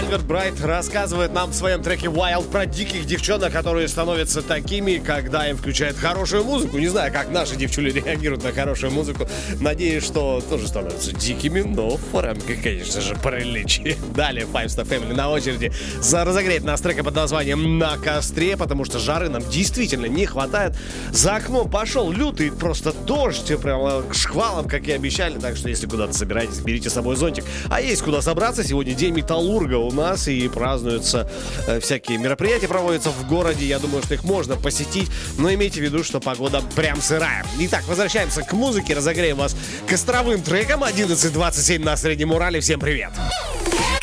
Альберт Брайт рассказывает нам в своем треке Wild про диких девчонок, которые становятся такими, когда им включают хорошую музыку. Не знаю, как наши девчули реагируют на хорошую музыку. Надеюсь, что тоже становятся дикими, но в рамках, конечно же, приличия. Далее Five Star Family на очереди разогреть нас трека под названием «На костре», потому что жары нам действительно не хватает. За окном пошел лютый просто дождь, прямо шквалом, как и обещали. Так что, если куда-то собираетесь, берите с собой зонтик. А есть куда собраться. Сегодня день металлурга у нас, и празднуются всякие мероприятия, проводятся в городе. Я думаю, что их можно посетить, но имейте в виду, что погода прям сырая. Итак, возвращаемся к музыке, разогреем вас костровым треком. 11:27 на Среднем Урале. Всем привет!